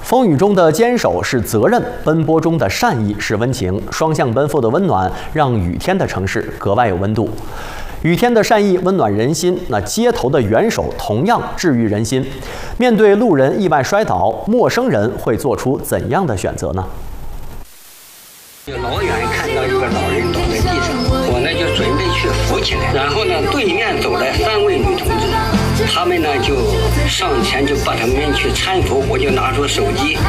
风雨中的坚守是责任，奔波中的善意是温情，双向奔赴的温暖让雨天的城市格外有温度。雨天的善意温暖人心，那街头的援手同样治愈人心。面对路人意外摔倒，陌生人会做出怎样的选择呢？ 老远看到一个老人倒在地上，我呢就准备去扶起来，然后呢对面走来3位女同志，他们呢就上前就把他们去搀扶，我就拿出手机。